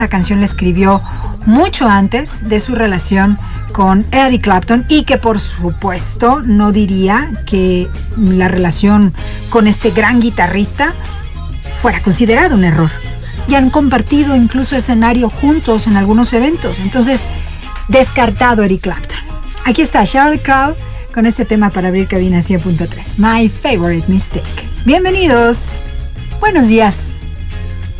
Esta canción la escribió mucho antes de su relación con Eric Clapton y que por supuesto no diría que la relación con este gran guitarrista fuera considerada un error. Y han compartido incluso escenario juntos en algunos eventos. Entonces, descartado Eric Clapton. Aquí está Sheryl Crow con este tema para abrir cabina 100.3. My Favorite Mistake. Bienvenidos. Buenos días.